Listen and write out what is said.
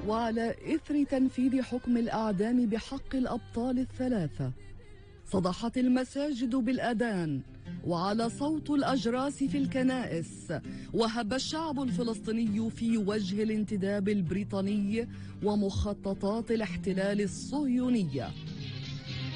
وعلى إثر تنفيذ حكم الأعدام بحق الأبطال الثلاثة صدحت المساجد بالأذان وعلى صوت الأجراس في الكنائس، وهب الشعب الفلسطيني في وجه الانتداب البريطاني ومخططات الاحتلال الصهيونية.